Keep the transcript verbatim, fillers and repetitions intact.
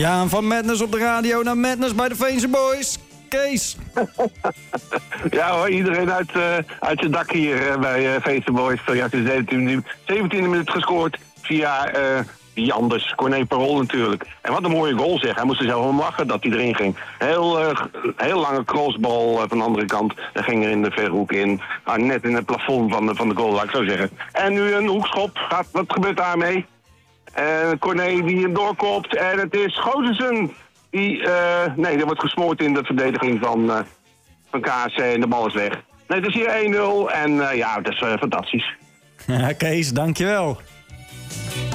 Ja, en van Madness op de radio naar Madness bij de Veense Boys. Kees. Ja hoor, iedereen uit, uh, uit zijn dak hier uh, bij uh, Veense Boys. Ja, de zeventiende, zeventiende minuut gescoord via uh, Janders, Corné Parol natuurlijk. En wat een mooie goal zeg. Hij moest er zelf om lachen dat hij erin ging. Heel, uh, heel lange crossbal uh, van de andere kant. Daar ging er in de verhoek in. Uh, net in het plafond van de, van de goal, laat ik zo zeggen. En nu een hoekschop. Gaat, wat gebeurt daarmee? Uh, Corné die hem doorkopt. En het is Goosensen. Die, uh, nee, er wordt gesmoord in de verdediging van, uh, van K S C en de bal is weg. Nee, het is hier één nul en uh, ja, dat is uh, fantastisch. Ja, Kees, dankjewel.